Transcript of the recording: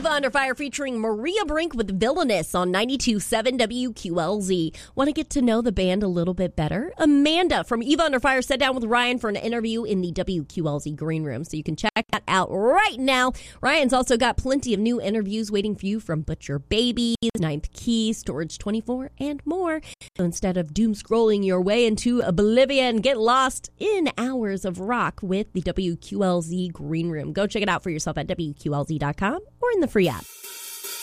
Eva Under Fire featuring Maria Brink with Villainous on 92.7 WQLZ. Want to get to know the band a little bit better? Amanda from Eva Under Fire sat down with Ryan for an interview in the WQLZ Green Room, so you can check that out right now. Ryan's also got plenty of new interviews waiting for you from Butcher Babies, Ninth Key, Storage 24, and more. So instead of doom scrolling your way into oblivion, get lost in hours of rock with the WQLZ Green Room. Go check it out for yourself at WQLZ.com or in the free app.